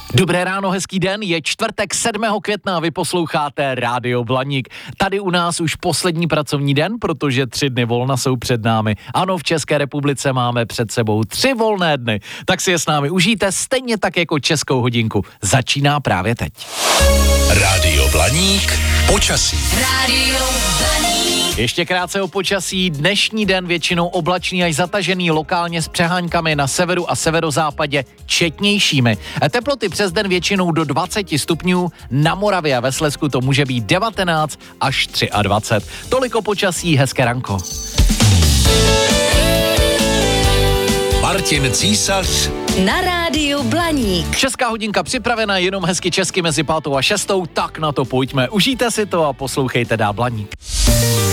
Dobré ráno, hezký den, je čtvrtek 7. května, vy posloucháte Rádio Blaník. Tady u nás už poslední pracovní den, protože 3 dny volna jsou před námi. Ano, v České republice máme před sebou 3 volné dny, tak si je s námi užijte stejně tak jako Českou hodinku. Začíná právě teď. Rádio Blaník, počasí. Rádio Blaník. Ještě krátce o počasí. Dnešní den většinou oblačný až zatažený, lokálně s přeháňkami na severu a severozápadě četnějšími. Teploty přes den většinou do 20 stupňů, na Moravě a ve Slezsku to může být 19 až 23. Toliko počasí, hezké ranko. Martin Císař Na Rádiu Blaník. Česká hodinka připravena, jenom hezky česky mezi 5. a 6. Tak na to pojďme. Užijte si to a poslouchejte dál Blaník.